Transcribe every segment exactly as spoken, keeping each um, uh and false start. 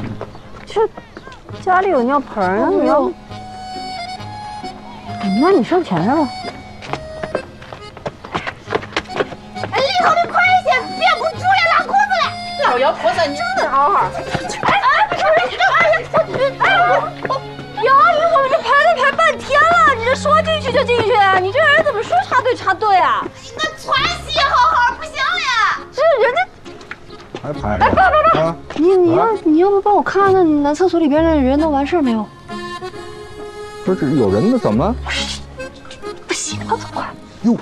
这家里有尿盆儿，你要，那你上前面吧。 哎，里头的快些，别不住了，拉裤子了。老妖婆子，你真好好。哎哎哎哎！ 呀，我们这排队排半天了，你这说进去就进去，你这人怎么说插队插队啊？ 那穿鞋好好不行呀？ 这人家。 还排哎，不不不！啊、你你要、啊、你要不帮我看看男厕所里边的人都完事儿没有？ 不是有人呢，怎么了？ 不行了，走快！ 哟！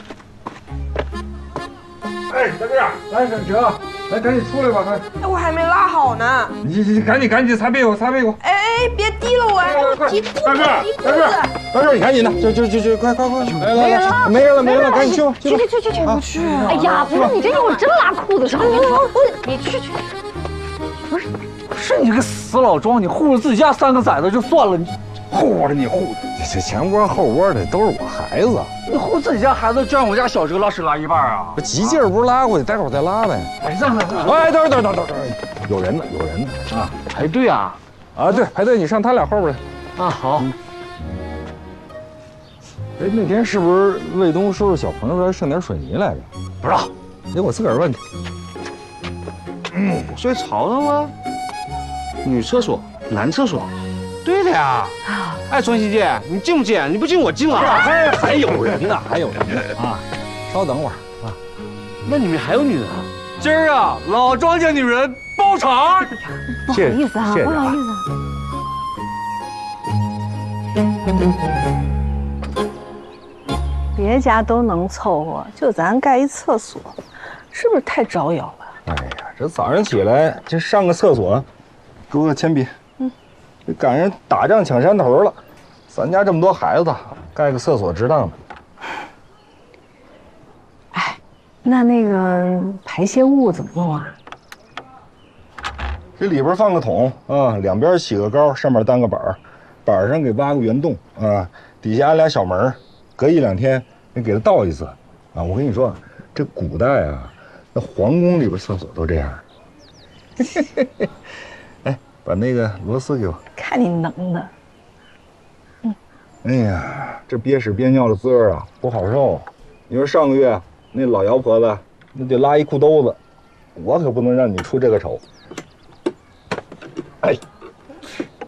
哎，大哥，来沈哲，来赶紧出来吧，快！ 哎，我还没拉好呢。 你你赶紧赶紧擦屁股，擦屁股！ 哎哎，别滴了我！ 快！ 滴大哥，大哥，大哥，你赶紧的，就就就就快快快！来来来，没人了，没人了，赶紧去吧， 去去去去去！ 不去！ 哎呀，不是你这一会儿真拉裤子上，我跟你说，你去去。 不是，不是你这个死老庄，你护着自己家三个崽子就算了，你护着你护着， 这前窝后窝的都是我孩子， 你护自己家孩子就让我家小哲拉屎拉一半啊？ 不急劲儿不是拉过去，待会儿再拉呗。 哎，让让让！ 哎，等会儿等会儿等会儿，有人呢，有人呢啊！ 排队啊！ 啊，对，排队，你上他俩后边来。啊，好。 哎，那天是不是卫东说是小朋友来剩点水泥来着？ 不知道， 得我自个儿问去。 嗯，睡槽了吗？女厕所，男厕所，对的呀。哎，传喜姐，你进不进？你不进我进了。 还还有人呢，还有人呢啊！稍等会儿啊。 那里面还有女人啊？今儿啊，老庄家女人包场。 不好意思啊，不好意思。别家都能凑合，就咱盖一厕所，是不是太招摇了？ 哎呀，这早上起来就上个厕所，给我个铅笔。嗯，这赶上打仗抢山头了，咱家这么多孩子，盖个厕所值当的。 哎，那那个排泄物怎么弄啊？ 这里边放个桶啊，两边起个高，上面担个板儿，板上给挖个圆洞啊，底下安俩小门，隔一两天你给它倒一次啊。我跟你说，这古代啊。 那皇宫里边厕所都这样。哎，把那个螺丝给我。 看你能的。 嗯。哎呀，这憋屎憋尿的滋味啊，不好受。你说上个月那老姚婆子，那得拉一裤兜子，我可不能让你出这个丑。